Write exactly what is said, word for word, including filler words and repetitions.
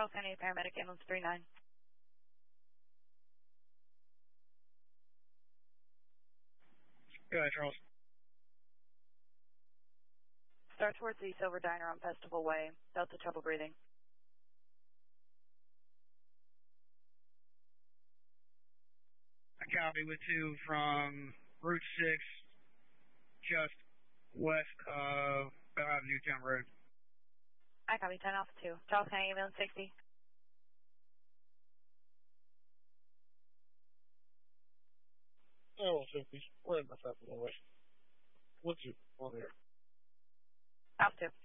Charles County Paramedic Ambulance three nine. Go ahead, Charles. Start towards the Silver Diner on Festival Way. Delta trouble breathing. I copy with two from Route six, just west of Bell Avenue, Newtown Road. I copy ten Alpha two. Charles County Ambulance sixty. Oh, safety. Where am I at? What's it on here? Alpha two.